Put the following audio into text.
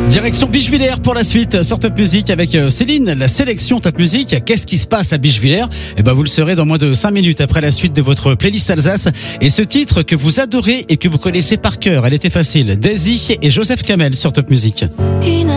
Direction Bichevillers pour la suite sur Top Music avec Céline, la sélection Top Music. Qu'est-ce qui se passe à Bichevillers? Eh ben, vous le saurez dans moins de 5 minutes après la suite de votre playlist Alsace. Et ce titre que vous adorez et que vous connaissez par cœur, elle était facile. Daisy et Joseph Kamel sur Top Music.